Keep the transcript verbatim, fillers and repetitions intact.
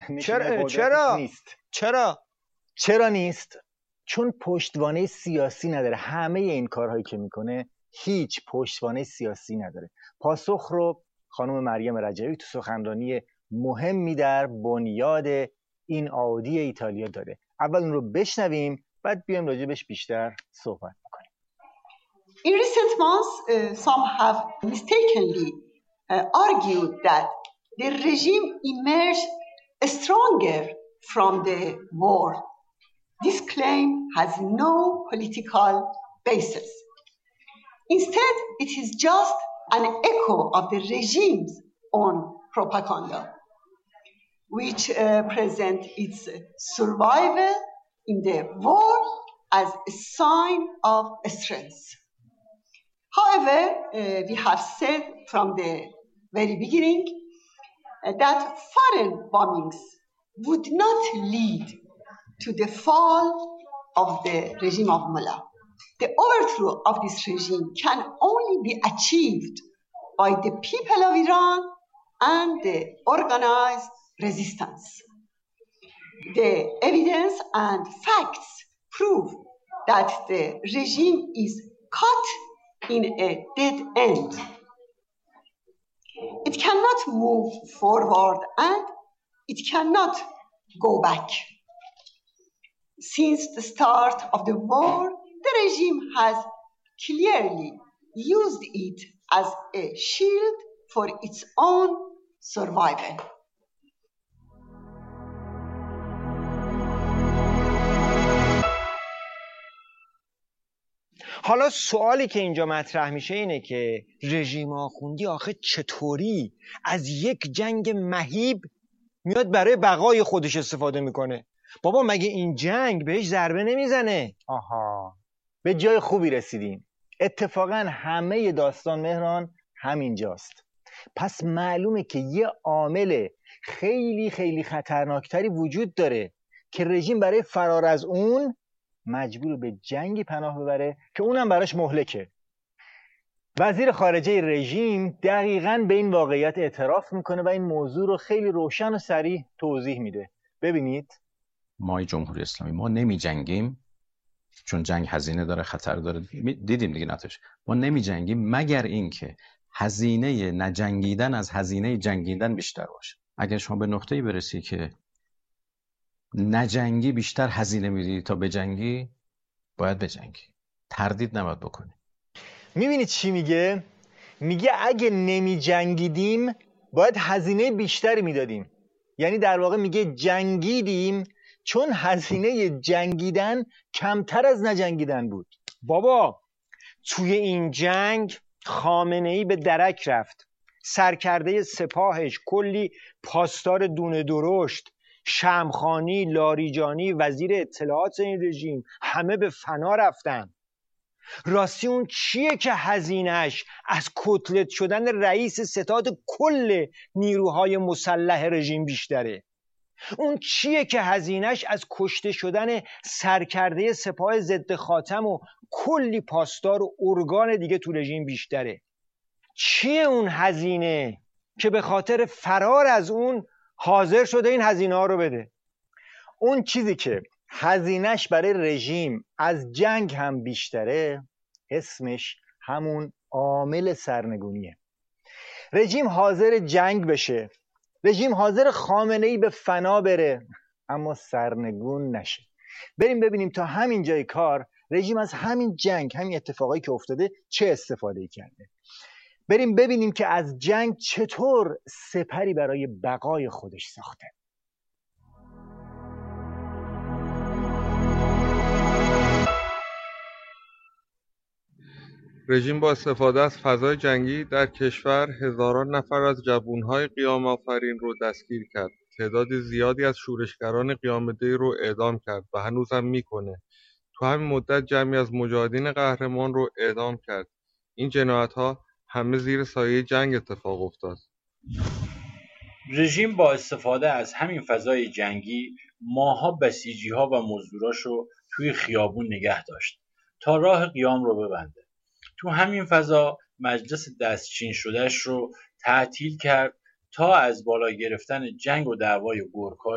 چرا چرا نیست. چرا چرا نیست؟ چون پشتوانه سیاسی نداره. همه این کارهایی که میکنه هیچ پشتوانه سیاسی نداره. پاسخ رو خانم مریم رجبی تو سخنرانی مهمی در بنیاد این عادی ایتالیا داره. اول اون رو بشنویم بعد بیایم راجبش بیشتر صحبت میکنیم. In recent months, uh, some have mistakenly uh, argued that the regime emerged stronger from the war. This claim has no political basis. Instead, it is just an echo of the regime's own propaganda, which uh, present its survival in the war as a sign of strength. However, uh, we have said from the very beginning uh, that foreign bombings would not lead to the fall of the regime of Mullah. The overthrow of this regime can only be achieved by the people of Iran and the organized resistance. The evidence and facts prove that the regime is caught in a dead end. It cannot move forward and it cannot go back. Since the start of the war, the regime has clearly used it as a shield for its own survival. حالا سوالی که اینجا مطرح میشه اینه که رژیم آخوندی آخه چطوری از یک جنگ مهیب میاد برای بقای خودش استفاده میکنه؟ بابا مگه این جنگ بهش ضربه نمیزنه؟ آها، به جای خوبی رسیدیم. اتفاقا همه داستان مهران همینجاست. پس معلومه که یه عامل خیلی خیلی خطرناکتری وجود داره که رژیم برای فرار از اون مجبور به جنگی پناه ببره که اونم براش مهلکه. وزیر خارجه رژیم دقیقاً به این واقعیت اعتراف میکنه و این موضوع رو خیلی روشن و صریح توضیح میده. ببینید، ما جمهوری اسلامی ما نمی جنگیم چون جنگ هزینه داره، خطر داره. دیدیم دیگه نتیجه. ما نمی جنگیم مگر اینکه هزینه نجنگیدن از هزینه جنگیدن بیشتر باشه. اگر شما به نقطه‌ای برسی که نجنگی بیشتر هزینه میدی تا بجنگی، باید بجنگی، تردید نباید بکنی. میبینید چی میگه؟ میگه اگه نمی جنگیدیم باید هزینه بیشتری میدادیم. یعنی در واقع میگه جنگیدیم چون هزینه جنگیدن کمتر از نجنگیدن بود. بابا توی این جنگ خامنه‌ای به درک رفت، سرکرده سپاهش کلی پاسدار دونه درشت، شمخانی، لاریجانی، وزیر اطلاعات این رژیم همه به فنا رفتن. راستی اون چیه که هزینهش از کتلت شدن رئیس ستاد کل نیروهای مسلح رژیم بیشتره؟ اون چیه که هزینهش از کشته شدن سرکرده سپاه ضد خاتم و کلی پاسدار و ارگان دیگه تو رژیم بیشتره؟ چیه اون هزینه که به خاطر فرار از اون حاضر شده این هزینه ها رو بده؟ اون چیزی که هزینهش برای رژیم از جنگ هم بیشتره اسمش همون عامل سرنگونیه. رژیم حاضر جنگ بشه، رژیم حاضر خامنه‌ای به فنا بره، اما سرنگون نشه. بریم ببینیم تا همین جای کار رژیم از همین جنگ، همین اتفاقایی که افتاده چه استفاده کرده. بریم ببینیم که از جنگ چطور سپری برای بقای خودش ساخته. رژیم با استفاده از فضای جنگی در کشور هزاران نفر از جوانهای قیام آفرین رو دستگیر کرد. تعداد زیادی از شورشگران قیام‌الدین رو اعدام کرد و هنوز هم میکنه. تو همین مدت جمعی از مجاهدین قهرمان رو اعدام کرد. این جنایت‌ها همه زیر سایه جنگ اتفاق افتاد. رژیم با استفاده از همین فضای جنگی ماها بسیجی‌ها و مزدوراشو توی خیابون نگه داشت تا راه قیام رو ببنده. تو همین فضا مجلس دستچین شدهش رو تعطیل کرد تا از بالا گرفتن جنگ و دعوای گورکا